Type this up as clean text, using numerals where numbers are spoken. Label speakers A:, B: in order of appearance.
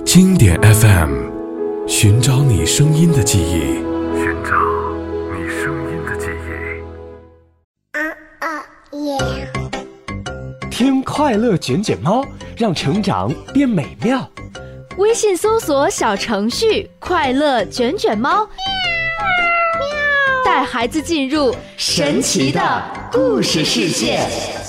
A: 经典 FM， 寻找你声音的记忆，寻找你声音的记忆。
B: 听快乐卷卷猫，让成长变美妙。
C: 微信搜索小程序快乐卷卷猫，带孩子进入神奇的故事世界。